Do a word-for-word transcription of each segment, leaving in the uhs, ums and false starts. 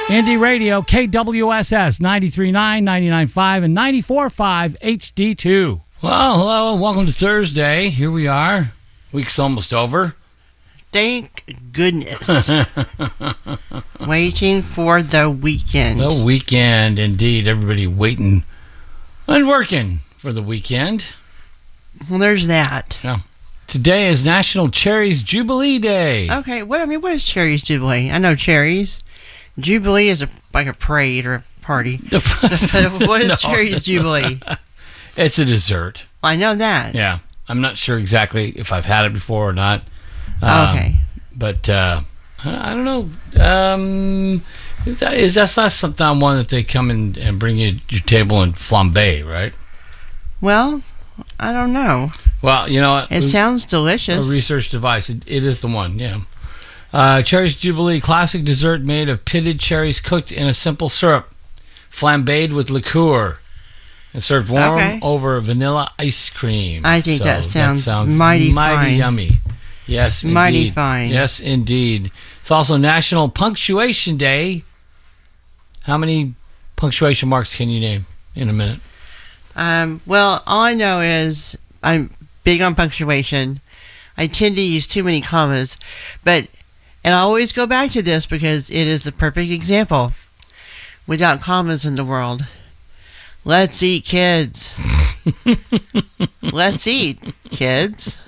Indie Radio, K W S S, ninety-three point nine, ninety-nine point five, and ninety-four point five H D two. Well, hello, welcome to Thursday. Here we are. Week's almost over. Thank goodness. Waiting for the weekend. The weekend, indeed. Everybody waiting and working for the weekend. Well, there's that. Yeah. Today is National Cherries Jubilee Day. Okay, what I mean, what is Cherries Jubilee? I know cherries. Jubilee is a, like a parade or a party. What is No. Cherries Jubilee? It's a dessert. I know that. Yeah. I'm not sure exactly if I've had it before or not. Oh, okay. Um, but uh, I don't know. Um, is that's not something one that they come in and bring you your table and flambe, right? Well, I don't know. Well, you know what? It sounds delicious. A research device. It, it is the one, yeah. Uh, Cherries Jubilee, classic dessert made of pitted cherries cooked in a simple syrup, flambéed with liqueur, and served warm Okay. over vanilla ice cream. I think So that sounds sounds mighty fine. yummy. Yes, indeed. Mighty fine. Yes, indeed. It's also National Punctuation Day. How many punctuation marks can you name in a minute? Um, well, all I know is I'm big on punctuation. I tend to use too many commas, but and I always go back to this because it is the perfect example. Without commas in the world, let's eat, kids. Let's eat, kids.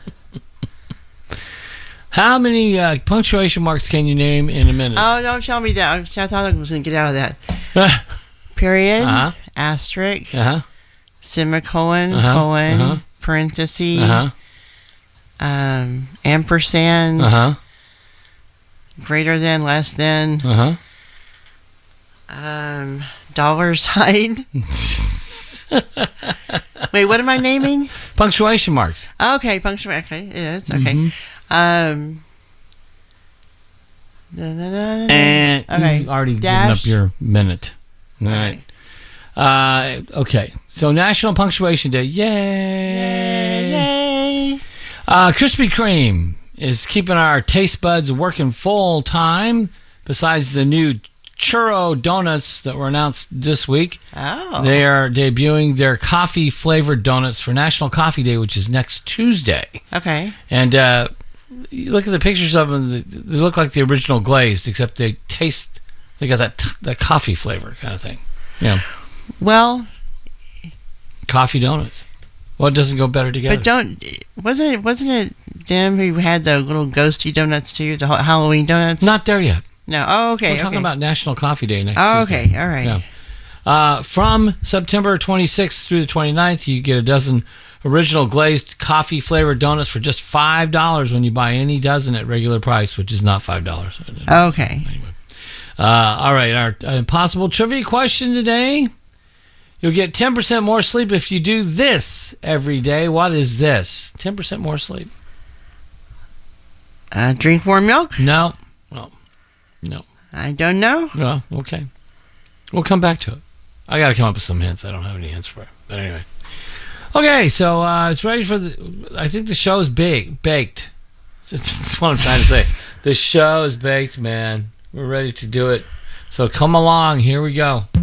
How many uh, punctuation marks can you name in a minute? Oh, don't tell me that. I thought I was going to get out of that. Period, Uh-huh. asterisk, Uh-huh. semicolon, Uh-huh. colon, Uh-huh. parenthesis, Uh-huh. um, ampersand, Uh-huh. greater than, less than, Uh-huh. um, dollar sign. Wait, what am I naming? Punctuation marks. Okay, punctuation. Okay, yeah, it's okay. Mhm. Um, da, da, da, da, da. And Okay, you've already dash. given up your minute. All right. Uh, okay. So National Punctuation Day. Yay! Yay! Uh, Krispy Kreme is keeping our taste buds working full time. Besides the new churro donuts that were announced this week, Oh, they are debuting their coffee flavored donuts for National Coffee Day, which is next Tuesday. okay. And uh, you look at the pictures of them; they they look like the original glazed, except they taste. They got that that coffee flavor kind of thing. Yeah, Well, coffee donuts. Well, it doesn't go better together. but don't wasn't it wasn't it them who had the little ghosty donuts too, the ha- Halloween donuts? Not there yet. No. Oh, okay. We're okay. talking about National Coffee Day next Oh, Tuesday. okay. All right. Yeah. Uh, from September twenty-sixth through the twenty-ninth, you get a dozen original glazed coffee flavored donuts for just five dollars when you buy any dozen at regular price, which is not five dollars. Okay. Uh, all right, our impossible trivia question today. You'll get ten percent more sleep if you do this every day. What is this? ten percent more sleep. Uh, drink more milk? No. No. No. I don't know. Well, okay. We'll come back to it. I got to come up with some hints. I don't have any hints for it. But anyway. Okay, so uh, it's ready for the... I think the show is big, baked. That's what I'm trying to say. The show is baked, man. We're ready to do it. So come along. Here we go.